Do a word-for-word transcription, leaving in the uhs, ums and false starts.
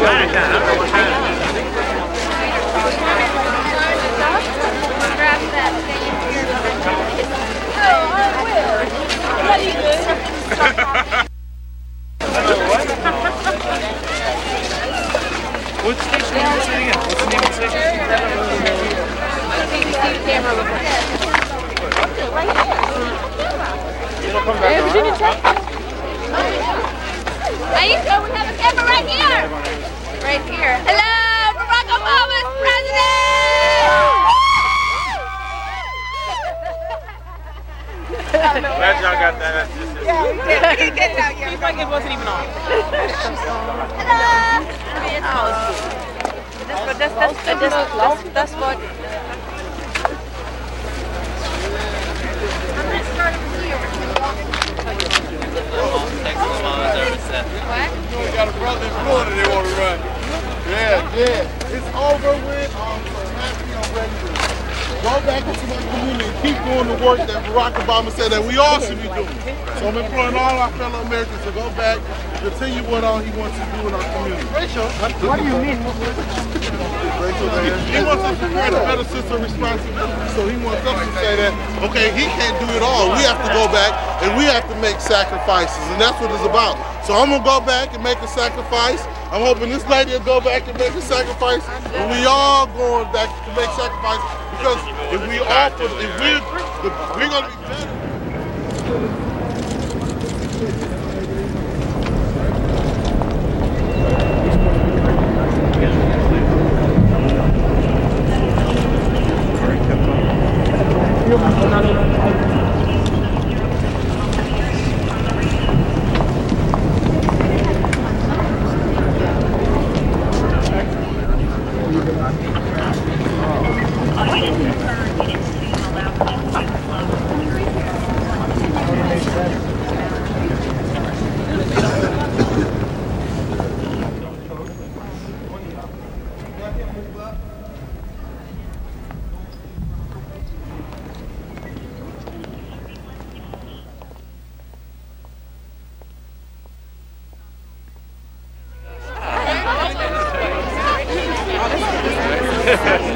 What station are you sitting in? What's the name of the station? Camera look like that. It'll come back on. Aisha, we have a camera right here. Right here. Hello, Barack Obama's president! Glad y'all got that. Yeah, we did. We didn't get it out yet. Seems like it wasn't even on. Hello! But das, das, das, das, das war... You got a brother in Florida they want to run. Yeah, yeah. It's over with. I'm so happy I'm ready to go back into my community and keep doing the work that Barack Obama said that we all should be doing. So I'm imploring all our fellow Americans to go back and continue what all he wants to do in our community. Rachel, what do you mean? Rachel, he wants us to create a better sense of responsibility. So he wants us to say that, okay, he can't do it all. We have to go back and we have to make sacrifices, and that's what it's about. So I'm gonna go back and make a sacrifice. I'm hoping this lady will go back and make a sacrifice, and we all going back to make sacrifice, because if we all put, if we, we're gonna be better. Ha ha ha.